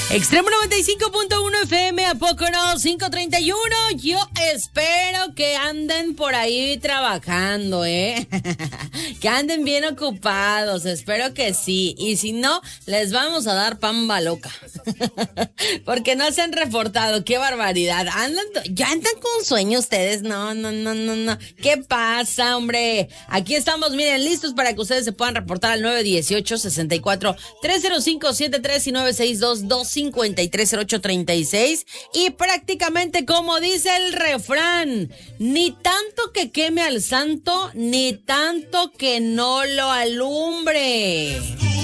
Extremo 95.1 FM, ¿a poco no? 5:31. Yo espero que anden por ahí trabajando, que anden bien ocupados, espero que sí. Y si no, les vamos a dar pamba loca. Porque no se han reportado, qué barbaridad. Ya andan con sueño ustedes. No. ¿Qué pasa, hombre? Aquí estamos, miren, listos para que ustedes se puedan reportar al 918-64-305-73 y 962-253-0836. Y prácticamente como dice el refrán, ni tanto que queme al santo, ni tanto que no lo alumbre.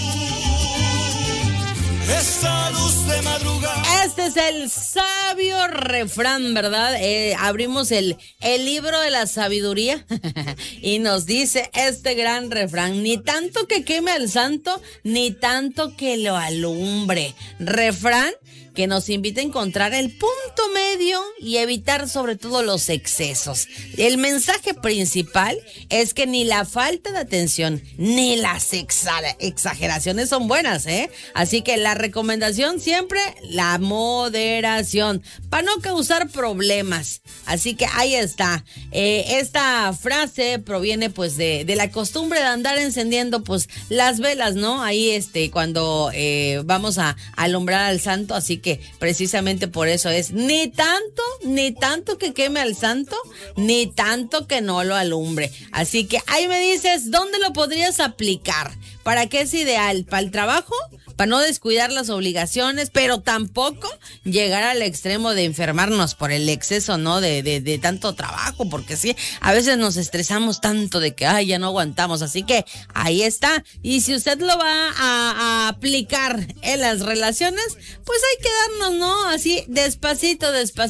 Esa luz de madrugada. Este es el sabio refrán, ¿verdad? Abrimos el libro de la sabiduría y nos dice este gran refrán: ni tanto que queme al santo, ni tanto que lo alumbre. Refrán que nos invita a encontrar el punto medio y evitar sobre todo los excesos. El mensaje principal es que ni la falta de atención ni las exageraciones son buenas, Así que la recomendación siempre, la moderación, para no causar problemas. Así que ahí está. Esta frase proviene pues de la costumbre de andar encendiendo pues las velas, ¿no? Ahí cuando vamos a alumbrar al santo, así que precisamente por eso es ni tanto que queme al santo, ni tanto que no lo alumbre. Así que ahí me dices, ¿dónde lo podrías aplicar? ¿Para qué es ideal? ¿Para el trabajo? Para no descuidar las obligaciones, pero tampoco llegar al extremo de enfermarnos por el exceso, ¿no? De tanto trabajo, porque sí, a veces nos estresamos tanto de que, ya no aguantamos. Así que ahí está. Y si usted lo va a aplicar en las relaciones, pues hay que darnos, ¿no? Así, despacito,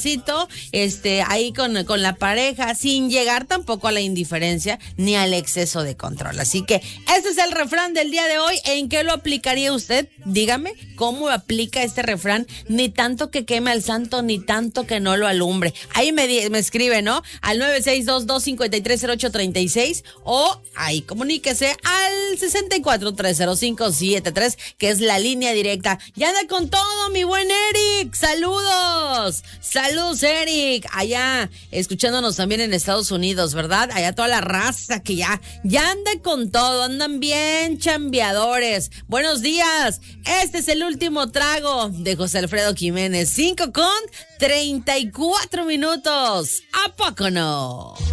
ahí con la pareja, sin llegar tampoco a la indiferencia ni al exceso de control. Así que este es el refrán del día de hoy. ¿En qué lo aplicaría usted? Dígame cómo aplica este refrán: ni tanto que queme al santo, ni tanto que no lo alumbre. Ahí me escribe, ¿no? Al 962-253-0836 o ahí comuníquese al 64-305-73, que es la línea directa. Ya anda con todo, mi buen Eric. Saludos, Eric. Allá escuchándonos también en Estados Unidos, ¿verdad? Allá toda la raza que ya anda con todo, andan bien chambeadores. Buenos días. Este es el último trago de José Alfredo Jiménez. 5:34. ¿A poco no?